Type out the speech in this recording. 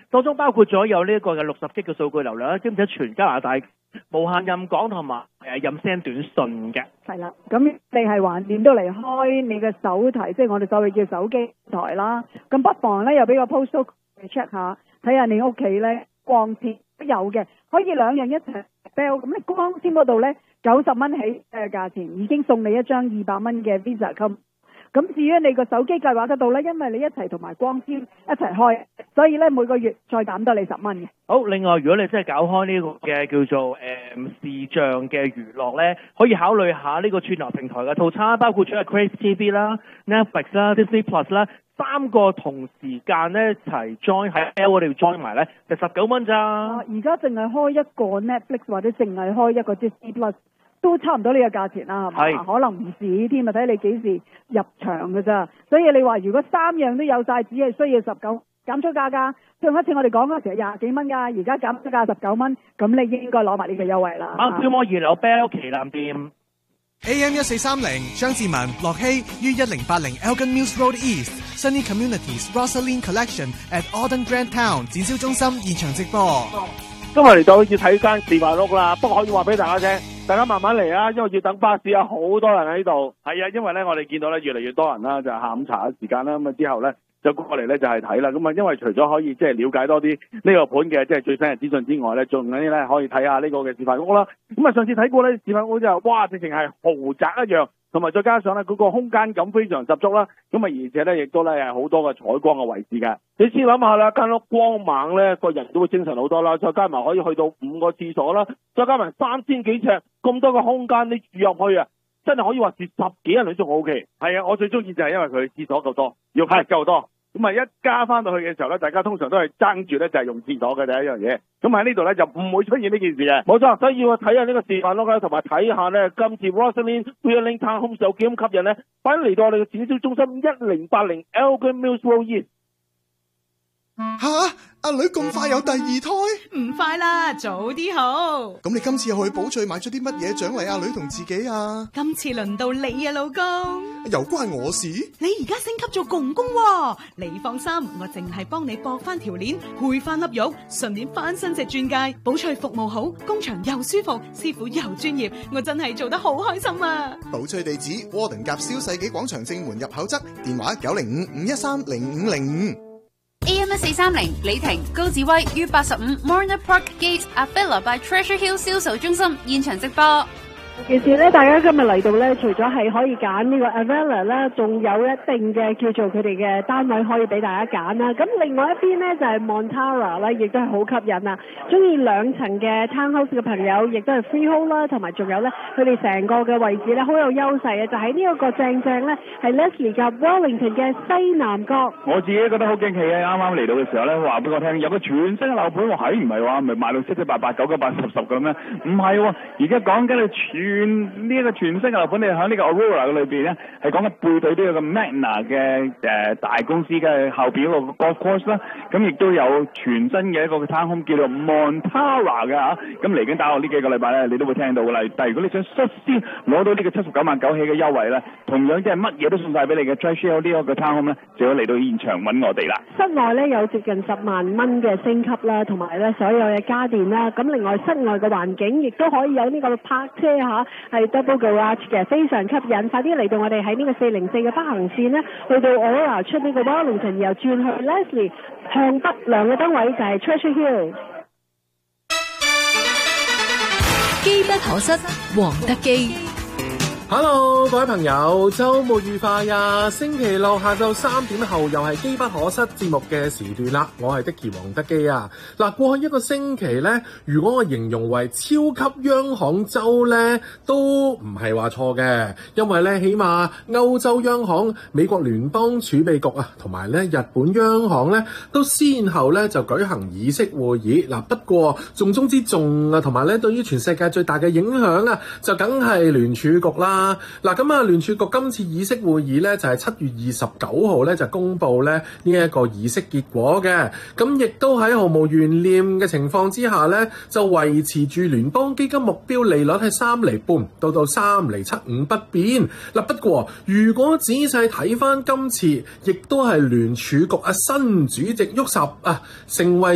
當中包括咗有呢一個嘅60G 嘅數據流量啦，兼且全加拿大無限任講同埋任 send 短信嘅。 係啦，咁你係橫掂都嚟開你嘅手提，即係我哋所謂叫手機台啦。咁不妨咧又俾個 postal check 下，睇下你屋企咧光纖都有嘅，可以兩樣一齊 bill。咁你光纖嗰度咧90蚊起嘅價錢，已經送你一張200蚊嘅 Visa 卡。咁至於你個手機計劃得到咧，因為你一齊同埋光纖一齊開，所以咧每個月再減多你10蚊嘅。 好，另外如果你真係搞開呢個嘅叫做視像嘅娛樂咧，可以考慮下呢個串流平台嘅套餐，包括咗係 Crave TV 啦、Netflix 啦、Disney Plus 啦，3個同時間咧一齊 join 喺 L 我哋 join 埋咧，就19蚊咋。 而家淨係開一個 Netflix 或者淨係開一個 Disney Plus。都差唔多呢個價錢啦，係嘛？可能唔止添啊，睇你幾時入場㗎咋。所以你話如果3樣都有晒，只係需要19減咗價㗎。上一次我哋講嗰時係20幾蚊㗎，而家減咗價19蚊，咁你應該攞埋呢個優惠啦。 標摩2樓 Bell 旗艦店 AM 1430張志文、樂希於1080 Elgin Mills Road East Sunny Communities Rosaline Collection at Auden Grand Town 展銷中心現場直播。 今日嚟到要睇間示範屋啦，不過可以話俾大家聽，大家慢慢嚟啊，因為要等巴士啊，好多人喺度。係啊，因為咧我哋見到咧越嚟越多人啦，就係下午茶嘅時間啦，咁啊之後咧就過嚟咧就係睇啦。咁啊，因為除咗可以即係了解多啲呢個盤嘅即係最新嘅資訊之外咧，仲有啲咧可以睇下呢個嘅示範屋啦。咁啊，上次睇過咧示範屋就哇，直情係豪宅一樣。同埋再加上咧嗰個空間感非常十足啦，咁啊而且咧亦都咧係好多嘅採光嘅位置嘅。你試諗下啦，間屋光猛咧，個人都會精神好多啦。再加埋可以去到5個廁所啦，再加埋3000幾尺咁多嘅空間，你住入去啊，真係可以話住10幾人都仲 OK。係啊，我最中意就係因為佢廁所夠多，要係夠多。咁啊一家翻到去嘅時候咧，大家通常都係爭住咧就係用廁所嘅第一樣嘢。咁喺呢度咧就唔會出現呢件事嘅。冇錯，所以要睇下呢個示範屋啦，同埋睇下咧今次 Rosaline Building Townhomes 有幾咁吸引咧。快啲嚟到我哋嘅展銷中心1080 Elgin Mills Road East。 吓，阿女咁快有第2胎？ 唔快啦，早啲好。 咁你今次又去寶翠買咗啲乜嘢獎勵阿女同自己啊？ 今次輪到你啊，老公。 又關我事？ 你而家升級做公公喎，你放心，我淨係幫你駁翻條鏈，配翻粒玉，順便翻新隻鑽戒。寶翠服務好，工場又舒服，師傅又專業，我真係做得好開心啊！ 寶翠地址：窩頓夾蕭世紀廣場正門入口側，電話905-513-0505。 AM 1430李婷高志威於85 Marina Park Gate Avila by Treasure Hill 銷售中心現場直播。 其實咧，大家今日嚟到咧，除咗係可以揀呢個 Avila 啦，仲有一定嘅叫做佢哋嘅單位可以俾大家揀啦。咁另外一邊咧就係 Montara 啦，亦都係好吸引啊！中意2層嘅 townhouse 嘅朋友，亦都係 freehold 啦，同埋仲有咧，佢哋成個嘅位置咧好有優勢啊！就喺呢一個正咧，係 Leslie 及 Wellington 嘅西南角。 我自己覺得好驚喜啊！啱啱嚟到嘅時候咧，話俾我聽有個全新嘅樓盤，係唔係話咪賣到7、7、8、8、9、9、8、10、10咁咩？唔係喎，而家講緊你呢一個全新嘅樓盤，你喺呢個 Aurora 嘅裏邊咧，係講緊背對呢個 Magna 嘅大公司嘅後邊嗰個 golf course 啦。咁亦都有全新嘅一個 townhome 叫做 Montara 嘅嚇。咁嚟緊打落呢幾個禮拜咧，你都會聽到㗎啦。但係如果你想率先攞到呢個79萬9起嘅優惠咧，同樣即係乜嘢都送晒俾你嘅 Treasure Hill 呢個 townhome 咧，就要嚟到現場揾我哋啦。 室內咧有接近10萬蚊嘅升級啦，同埋咧所有嘅家電啦。咁另外室外嘅環境亦都可以有呢個泊車嚇。係 double garage 嘅，非常吸引。快啲嚟到我哋喺呢個404嘅北行線呢，去到 Aurora 出呢個 Wellington，然後轉去 Leslie 向北兩個燈位就係 Treasure Hill。 機不可失，黃德基。 Hello， 各位朋友，周末愉快呀！星期六下晝3點後又係機不可失節目嘅時段啦。我係 Dicky 黃德基啊。嗱，過去一個星期咧，如果我形容為超級央行周咧，都唔係話錯嘅，因為咧起碼歐洲央行、美國聯邦儲備局啊，同埋咧日本央行咧，都先後咧就舉行議息會議。嗱，不過重中之重啊，同埋咧對於全世界最大嘅影響啊，就梗係聯儲局啦。嗱，咁啊，聯儲局今次議息會議咧就係7月29號咧就公布咧呢一個議息結果嘅，咁亦都喺毫無懸念嘅情況之下咧，就維持住聯邦基金目標利率係3.5厘到3.75厘不變。嗱，不過如果仔細睇翻今次，亦都係聯儲局新主席沃什成為